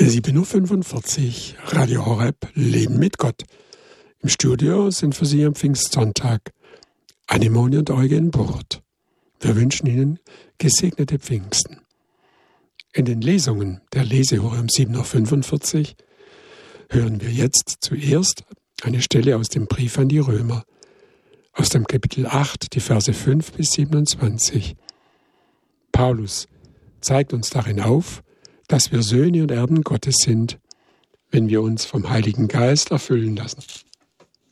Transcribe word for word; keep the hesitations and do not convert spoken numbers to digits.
sieben Uhr fünfundvierzig, Radio Horeb, Leben mit Gott. Im Studio sind für Sie am Pfingstsonntag Anemone und Eugen Burt. Wir wünschen Ihnen gesegnete Pfingsten. In den Lesungen der Lesehure um sieben Uhr fünfundvierzig hören wir jetzt zuerst eine Stelle aus dem Brief an die Römer, aus dem Kapitel acht, die Verse fünf bis siebenundzwanzig. Paulus zeigt uns darin auf, dass wir Söhne und Erben Gottes sind, wenn wir uns vom Heiligen Geist erfüllen lassen.